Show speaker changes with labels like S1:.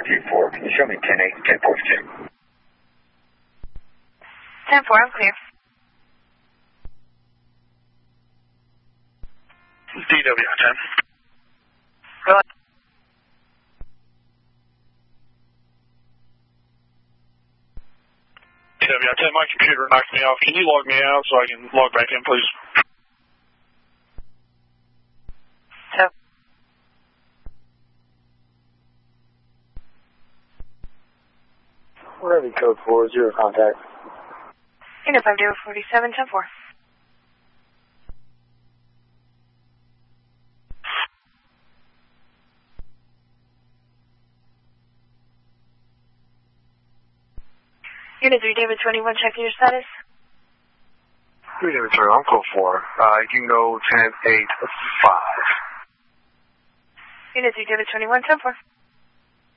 S1: 424. Can you show me 10-8 and 10-42?
S2: 10-4, I'm clear.
S3: DW10.
S2: Go ahead.
S3: DW10, my computer knocked me off. Can you log me out so I can log back in, please?
S2: So.
S4: Whatever code 4, 0 contact.
S2: Unit 5047, 10-4. Unit 3, David 21, checking your status.
S4: 3 David 3, I'm code 4. You can go 10-8-5.
S2: Unit 3, David 21, 10-4.